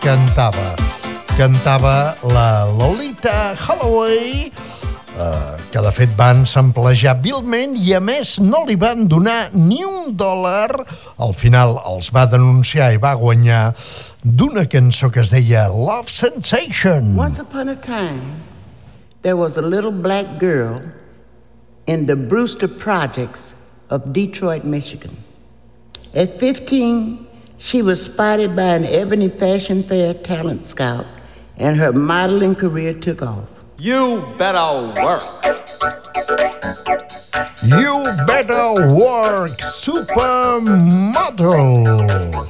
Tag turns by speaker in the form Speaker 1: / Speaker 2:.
Speaker 1: cantava la Lolita Holloway, que de fet van samplejar vilment i a més no li van donar ni $1. Al final els va denunciar i va guanyar d'una cançó que es deia Love Sensation.
Speaker 2: Once upon a time, there was a little black girl in the Brewster Projects of Detroit, Michigan. At 15, she was spotted by an Ebony Fashion Fair talent scout, and her modeling career took off.
Speaker 3: You better work.
Speaker 1: You better work, supermodel.